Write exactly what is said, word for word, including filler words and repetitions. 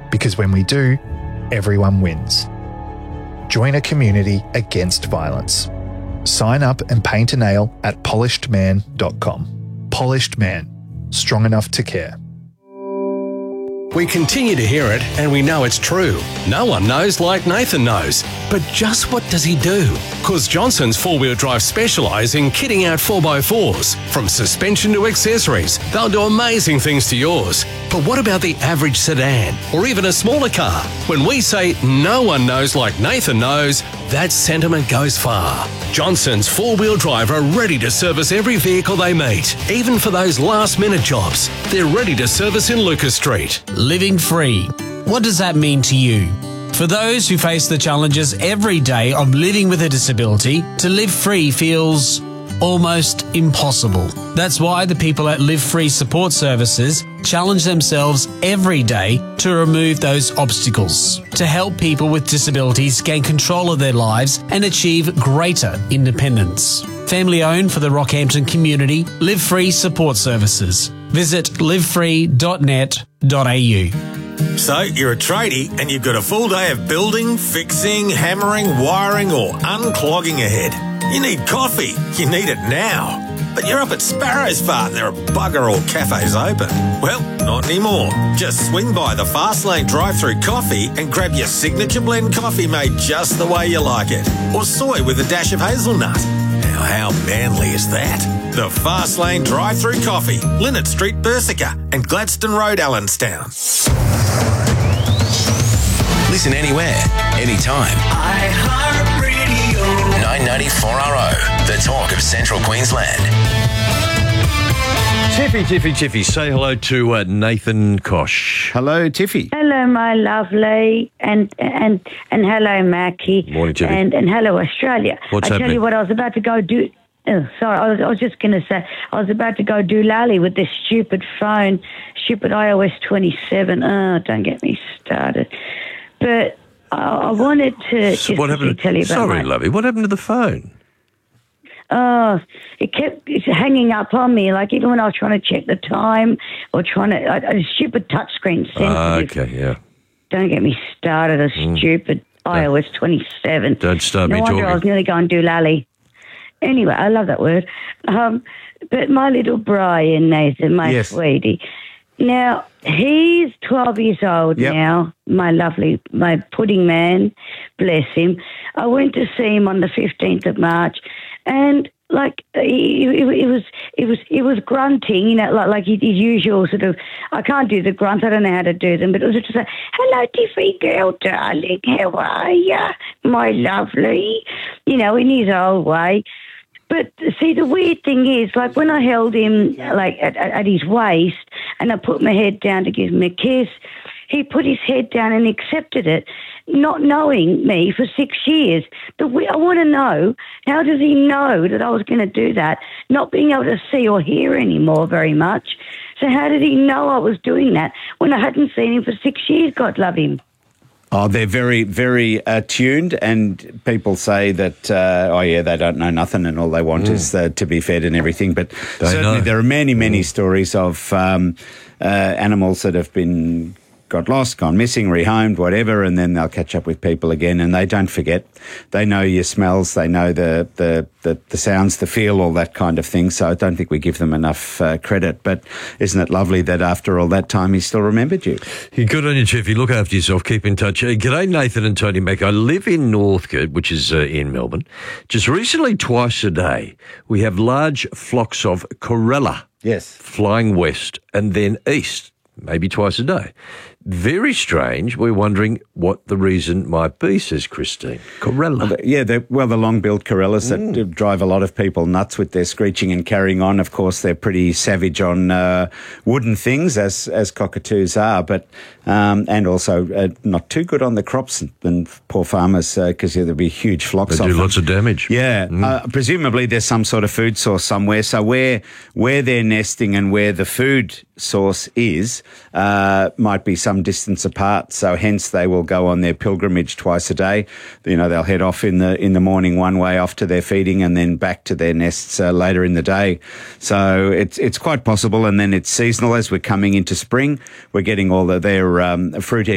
Because when we do, everyone wins. Join a community against violence. Sign up and paint a nail at polished man dot com. Polished Man. Strong enough to care. We continue to hear it, and we know it's true. No one knows like Nathan knows. But just what does he do? Because Johnson's four-wheel drive specialise in kitting out four by fours. From suspension to accessories, they'll do amazing things to yours. But what about the average sedan, or even a smaller car? When we say no one knows like Nathan knows, that sentiment goes far. Johnson's four-wheel drive are ready to service every vehicle they meet, even for those last-minute jobs. They're ready to service in Lucas Street. Living free. What does that mean to you? For those who face the challenges every day of living with a disability, to live free feels almost impossible. That's why the people at Live Free Support Services challenge themselves every day to remove those obstacles, to help people with disabilities gain control of their lives and achieve greater independence. Family owned for the Rockhampton community, Live Free Support Services. Visit live free dot net dot a u. So, you're a tradie and you've got a full day of building, fixing, hammering, wiring or unclogging ahead. You need coffee. You need it now. But you're up at Sparrow's Fart. There are bugger all cafes open. Well, not anymore. Just swing by the Fastlane drive-through coffee and grab your signature blend coffee made just the way you like it. Or soy with a dash of hazelnut. Now, how manly is that? The Fastlane drive-through coffee. Linnet Street, Bersica and Gladstone Road, Allenstown. Listen anywhere, anytime. iHeartRadio. nine ninety-four R O, the talk of Central Queensland. Tiffy, Tiffy, Tiffy, say hello to uh, Nathan Kosh. Hello, Tiffy. Hello, my lovely, and and and hello, Mackie. Morning, Tiffy. And and hello, Australia. What's I tell happening? you what, I was about to go do. Oh, sorry, I was, I was just going to say, I was about to go do lally with this stupid phone, stupid i O S twenty-seven. Oh, don't get me started. But I, I wanted to just what happened? tell you about Sorry, my, lovey. What happened to the phone? Oh, it kept hanging up on me. Like even when I was trying to check the time or trying to, a stupid touchscreen sensitive. Ah, okay, yeah. Don't get me started. A Mm. stupid i O S twenty-seven. Don't start no me wonder talking. I was nearly going do lally. Anyway, I love that word. Um, but my little Brian, Nathan, my Yes. sweetie. Now, he's twelve years old Yep. now, my lovely, my pudding man, bless him. I went to see him on the fifteenth of March, and like he, he, he was, it was, it was grunting, you know, like like his usual sort of. I can't do the grunts. I don't know how to do them, but it was just like, "Hello, Tiffy girl, darling. How are ya, my lovely?" You know, in his old way. But see, the weird thing is, like when I held him like at, at, at his waist and I put my head down to give him a kiss, he put his head down and accepted it, not knowing me for six years. The, I want to know, how does he know that I was going to do that, not being able to see or hear anymore very much? So how did he know I was doing that when I hadn't seen him for six years, God love him? Oh, they're very, very uh, tuned, and people say that, uh, oh, yeah, they don't know nothing and all they want Mm. is uh, to be fed and everything. But They certainly know. there are many, many Mm. stories of um, uh, animals that have been got lost, gone missing, rehomed, whatever, and then they'll catch up with people again, and they don't forget. They know your smells, they know the the, the, the sounds, the feel, all that kind of thing, so I don't think we give them enough uh, credit. But isn't it lovely that after all that time he still remembered you? You good on you, Tiffy. Look after yourself. Keep in touch. Uh, g'day, Nathan and Tony Mack. I live in Northcote, which is uh, in Melbourne. Just recently, twice a day, we have large flocks of corella Yes. flying west and then east, maybe twice a day. Very strange. We're wondering what the reason might be, says Christine. Corella. Yeah, they're, well, the long-billed corellas that Mm. drive a lot of people nuts with their screeching and carrying on. Of course, they're pretty savage on uh, wooden things, as as cockatoos are, but um, and also uh, not too good on the crops and, and poor farmers because uh, there'll be huge flocks They of do them. lots of damage. Yeah, Mm. uh, presumably there's some sort of food source somewhere. So where where they're nesting and where the food source is uh, might be some distance apart. So hence they will go on their pilgrimage twice a day. You know, they'll head off in the in the morning one way off to their feeding and then back to their nests uh, later in the day. So it's it's quite possible. And then it's seasonal as we're coming into spring. We're getting all of their um, fruit